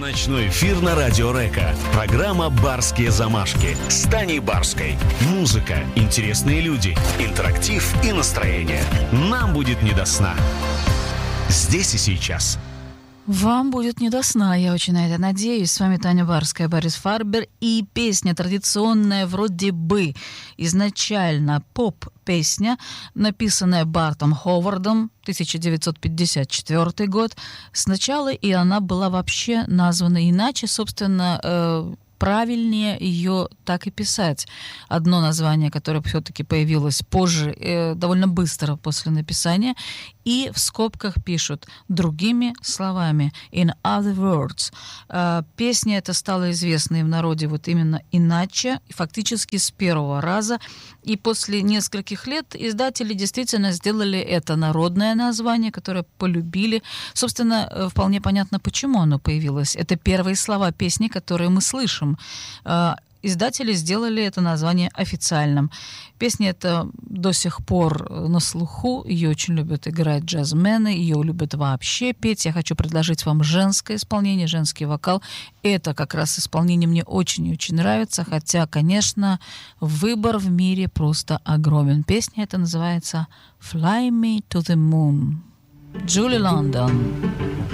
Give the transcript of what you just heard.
Ночной эфир на Радио Река. Программа «Барские замашки» с Таней Барской. Музыка, интересные люди, интерактив и настроение. Нам будет не до сна. Здесь и сейчас. Вам будет не до сна, я очень на это надеюсь. С вами Таня Барская, Борис Фарбер. И песня традиционная вроде бы изначально поп-песня, написанная Бартом Ховардом, 1954 год. Сначала и она была вообще названа иначе, собственно, правильнее ее так и писать. Одно название, которое все-таки появилось позже, довольно быстро после написания, и в скобках пишут другими словами, in other words. Песня эта стала известной в народе вот именно иначе, фактически с первого раза, и после нескольких лет издатели действительно сделали это народное название, которое полюбили. Собственно, вполне понятно, почему оно появилось. Это первые слова песни, которые мы слышим. Издатели сделали это название официальным. Песня эта до сих пор на слуху, ее очень любят играть джазмены, ее любят вообще петь. Я хочу предложить вам женское исполнение, женский вокал. Это как раз исполнение мне очень и очень нравится, хотя, конечно, выбор в мире просто огромен. Песня эта называется «Fly Me to the Moon». Джули Лондон.